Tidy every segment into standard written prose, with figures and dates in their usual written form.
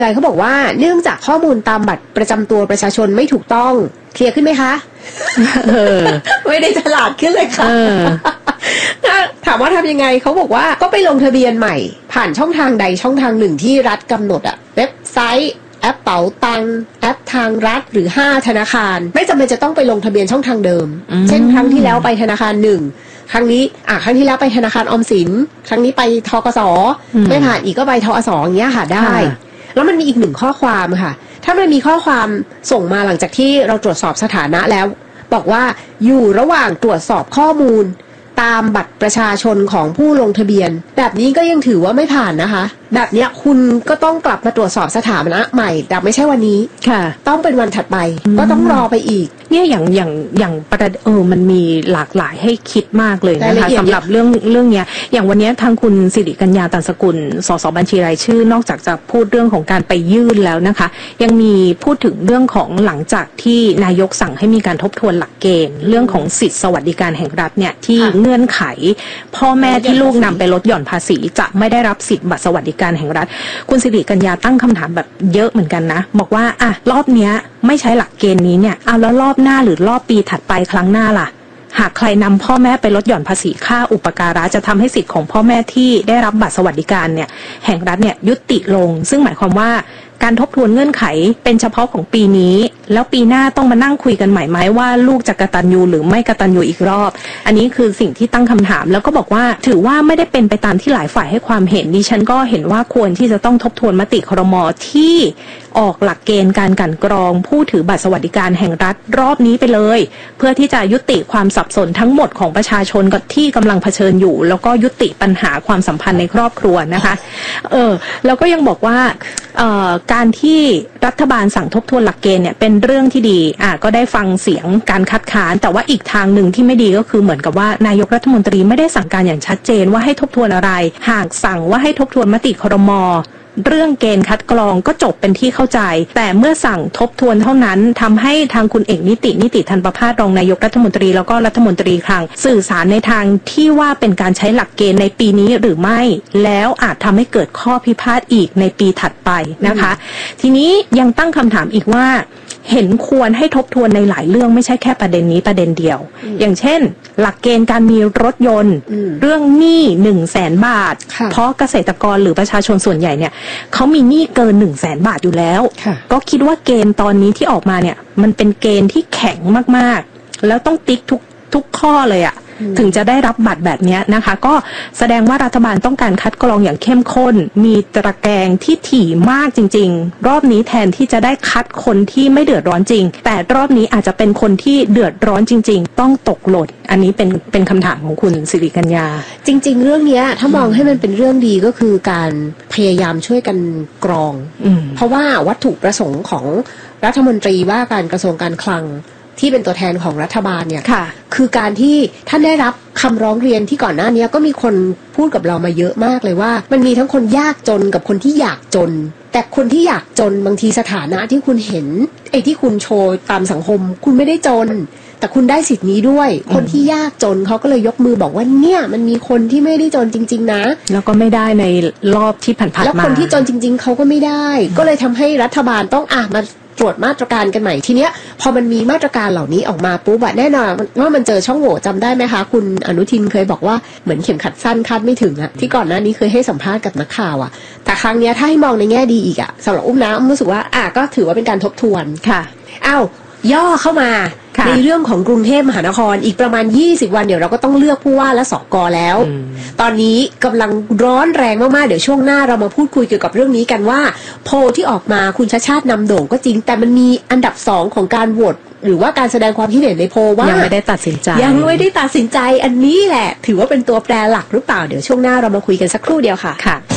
เขาบอกว่าเนื่องจากข้อมูลตามบัตรประจำตัวประชาชนไม่ถูกต้องเคลียร์ขึ้นไหมคะไม่ได้ฉลาดขึ้นเลยค่ะถามว่าทำยังไงเขาบอกว่าก็ไปลงทะเบียนใหม่ผ่านช่องทางใดช่องทางหนึ่งที่รัฐกำหนดเว็บไซต์แอปเป๋าตังแอปทางรัฐหรือ5ธนาคารไม่จำเป็นจะต้องไปลงทะเบียนช่องทางเดิมเช่นครั้งที่แล้วไปธนาคาร1ครั้งนี้ครั้งที่แล้วไปธนาคารออมสินครั้งนี้ไปธกสไม่ผ่านอีกก็ไปทอสอย่างเงี้ยค่ะได้แล้วมันมีอีก1ข้อความค่ะถ้ามันมีข้อความส่งมาหลังจากที่เราตรวจสอบสถานะแล้วบอกว่าอยู่ระหว่างตรวจสอบข้อมูลตามบัตรประชาชนของผู้ลงทะเบียนแบบนี้ก็ยังถือว่าไม่ผ่านนะคะแบบนี้คุณก็ต้องกลับมาตรวจสอบสถานะใหม่แต่ไม่ใช่วันนี้ค่ะต้องเป็นวันถัดไปก็ต้องรอไปอีกเนี่ยอย่างประเด็นมันมีหลากหลายให้คิดมากเลยนะคะสำหรับเรื่องเนี้ยอย่างวันนี้ทางคุณสิริกัญญา ตันสกุลสสบัญชีรายชื่อนอกจากจะพูดเรื่องของการไปยื่นแล้วนะคะยังมีพูดถึงเรื่องของหลังจากที่นายกสั่งให้มีการทบทวนหลักเกณฑ์เรื่องของสิทธิสวัสดิการแห่งรัฐเนี่ยที่เงื่อนไขพ่อแม่ที่ลูกนำไปลดหย่อนภาษีจะไม่ได้รับสิทธิบัตรสวัสดิการแห่งรัฐคุณสิริกัญญาตั้งคำถามแบบเยอะเหมือนกันนะบอกว่ารอบเนี้ยไม่ใช้หลักเกณฑ์นี้เนี่ยแล้วรอบหน้าหรือรอบปีถัดไปครั้งหน้าล่ะหากใครนำพ่อแม่ไปลดหย่อนภาษีค่าอุปการะจะทำให้สิทธิ์ของพ่อแม่ที่ได้รับบัตรสวัสดิการเนี่ยแห่งรัฐเนี่ยยุติลงซึ่งหมายความว่าการทบทวนเงื่อนไขเป็นเฉพาะของปีนี้แล้วปีหน้าต้องมานั่งคุยกันใหม่ไหมว่าลูกจะกตัญญูหรือไม่กตัญญูอีกรอบอันนี้คือสิ่งที่ตั้งคำถามแล้วก็บอกว่าถือว่าไม่ได้เป็นไปตามที่หลายฝ่ายให้ความเห็นดิฉันก็เห็นว่าควรที่จะต้องทบทวนมติครม.ที่ออกหลักเกณฑ์การกลั่นกรองผู้ถือบัตรสวัสดิการแห่งรัฐรอบนี้ไปเลยเพื่อที่จะยุติความสับสนทั้งหมดของประชาชนที่กำลังเผชิญอยู่แล้วก็ยุติปัญหาความสัมพันธ์ในครอบครัวนะคะแล้วก็ยังบอกว่าการที่รัฐบาลสั่งทบทวนหลักเกณฑ์เนี่ยเป็นเรื่องที่ดีก็ได้ฟังเสียงการคัดค้านแต่ว่าอีกทางหนึ่งที่ไม่ดีก็คือเหมือนกับว่านายกรัฐมนตรีไม่ได้สั่งการอย่างชัดเจนว่าให้ทบทวนอะไรหากสั่งว่าให้ทบทวนมติครม.เรื่องเกณฑ์คัดกรองก็จบเป็นที่เข้าใจแต่เมื่อสั่งทบทวนเท่านั้นทำให้ทางคุณเอกนิติธันประภาสรองนายกรัฐมนตรีแล้วก็รัฐมนตรีคลังสื่อสารในทางที่ว่าเป็นการใช้หลักเกณฑ์ในปีนี้หรือไม่แล้วอาจทำให้เกิดข้อพิพาทอีกในปีถัดไปนะคะทีนี้ยังตั้งคำถามอีกว่าเห็นควรให้ทบทวนในหลายเรื่องไม่ใช่แค่ประเด็นนี้ประเด็นเดียวอย่างเช่นหลักเกณฑ์การมีรถยนต์เรื่องหนี้100,000 บาทเพราะเกษตรกรหรือประชาชนส่วนใหญ่เนี่ยเขามีหนี้เกิน100,000 บาทอยู่แล้วก็คิดว่าเกณฑ์ตอนนี้ที่ออกมาเนี่ยมันเป็นเกณฑ์ที่แข็งมากๆแล้วต้องติ๊กทุกข้อเลยถึงจะได้รับบัตรแบบนี้นะคะก็แสดงว่ารัฐบาลต้องการคัดกรองอย่างเข้มข้นมีตะแกรงที่ถี่มากจริงๆรอบนี้แทนที่จะได้คัดคนที่ไม่เดือดร้อนจริงแต่รอบนี้อาจจะเป็นคนที่เดือดร้อนจริงๆต้องตกหล่นอันนี้เป็นคำถามของคุณสิริกัญญาจริงๆเรื่องนี้ถ้ามองให้มันเป็นเรื่องดีก็คือการพยายามช่วยกันกรองเพราะว่าวัตถุประสงค์ของรัฐมนตรีว่าการกระทรวงการคลังที่เป็นตัวแทนของรัฐบาลเนี่ยคือการที่ท่านได้รับคำร้องเรียนที่ก่อนหน้านี้ก็มีคนพูดกับเรามาเยอะมากเลยว่ามันมีทั้งคนยากจนกับคนที่อยากจนแต่คนที่อยากจนบางทีสถานะที่คุณเห็นไอ้ที่คุณโชว์ตามสังคมคุณไม่ได้จนแต่คุณได้สิทธินี้ด้วยคนที่ยากจนเขาก็เลยยกมือบอกว่าเนี่ยมันมีคนที่ไม่ได้จนจริงๆนะแล้วก็ไม่ได้ในรอบที่ผ่านมาแล้วคนที่จนจริงๆเขาก็ไม่ได้ก็เลยทำให้รัฐบาลต้องมาตรวจมาตรการกันใหม่ทีเนี้ยพอมันมีมาตรการเหล่านี้ออกมาปุ๊บแน่นอนว่ามันเจอช่องโหว่จำได้ไหมคะคุณอนุทินเคยบอกว่าเหมือนเข็มขัดสั้นคาดไม่ถึงที่ก่อนหน้านี้เคยให้สัมภาษณ์กับนักข่าวแต่ครั้งนี้ถ้าให้มองในแง่ดีอีกสำหรับอุ้มนะรู้สึกว่าก็ถือว่าเป็นการทบทวนค่ะย่อเข้ามาในเรื่องของกรุงเทพมหานครอีกประมาณ20 วันเดี๋ยวเราก็ต้องเลือกผู้ว่าและสก.แล้วตอนนี้กำลังร้อนแรงมากๆเดี๋ยวช่วงหน้าเรามาพูดคุยเกี่ยวกับเรื่องนี้กันว่าโพลที่ออกมาคุณชาติชาตินำโด่งก็จริงแต่มันมีอันดับ2ของการโหวตหรือว่าการแสดงความคิดเห็นในโพลว่ายังไม่ได้ตัดสินใจอันนี้แหละถือว่าเป็นตัวแปรหลักหรือเปล่าเดี๋ยวช่วงหน้าเรามาคุยกันสักครู่เดียวค่ะ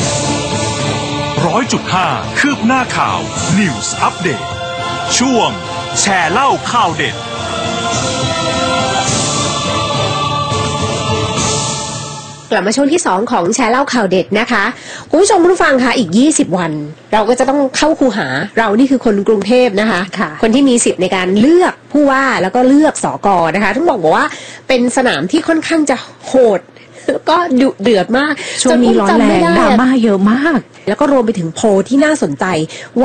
100.5 คืบหน้าข่าว News Update ช่วงแชร์เล่าข่าวเด็ดกลับมาช่วงที่2ของแชร์เล่าข่าวเด็ดนะคะคุณผู้ชมผู้ฟังคะอีก20 วันเราก็จะต้องเข้าคูหาเรานี่คือคนกรุงเทพนะคะคนที่มีสิทธิ์ในการเลือกผู้ว่าแล้วก็เลือกสก.นะคะต้องบอกว่าเป็นสนามที่ค่อนข้างจะโหดแล้วก็ดุเดือดมากช่วงนี้ร้อนแรงดราม่าเยอะมากแล้วก็รวมไปถึงโพลที่น่าสนใจ